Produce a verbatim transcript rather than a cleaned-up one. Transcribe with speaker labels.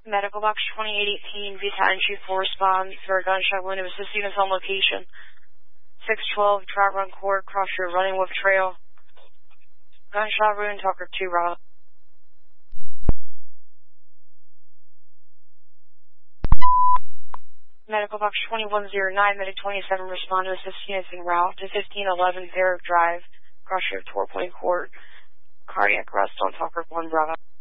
Speaker 1: Medical box twenty-eight eighteen, Vita entry four responds for a gunshot wound of assisting us on location. six twelve, Trout Run Court, cross your Running Wolf Trail. Gunshot wound, Talker two, Rob. Medical box twenty-one oh nine, Medic twenty-seven, respond to assisting us en route to fifteen eleven Derrick Drive, cross your four Point Court. Cardiac arrest on Talker one, Bravo.